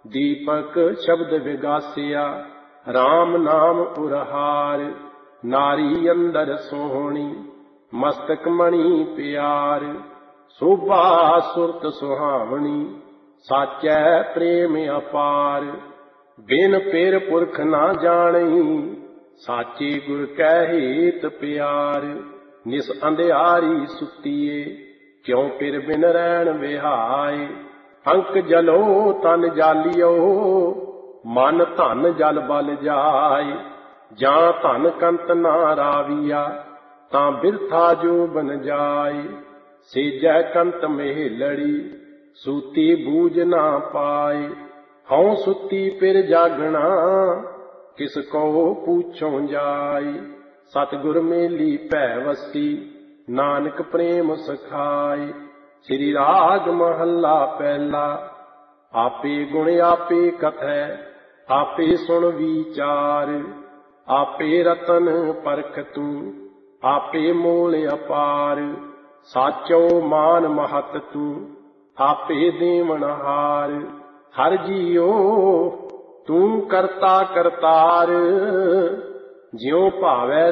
दीपक शब्द विगासिया राम नाम उरहार। नारी अंदर सोहणी मस्तक मणि प्यार। शोभा सुरत सुहावनी साचै प्रेम अपार। बिन पेर पुरख ना जानी साचे गुर कै हेत प्यार। निस अंधियारी सुतीए क्यों पिर बिन रैन विहाए। अंक जलो तन जालियो मन धन जल बल जाए। जां धन कंत ना राविया तां बिरथा जो बन जाए। सेजै कंत मेहलड़ी सूती बूझ ना पाए। हऊँ सुती पिर जागना किस को पूछों जाए। सतगुर मेली भै वसी नानक प्रेम सखाए। श्री राग महला पहला। आपे गुण आपे कथै आपे सुन विचार। आपे रतन परख तू आपे मोल अपार। साचो मान महत तू आपे देवनहार। हर जियो तू करता करतार ज्यों भावै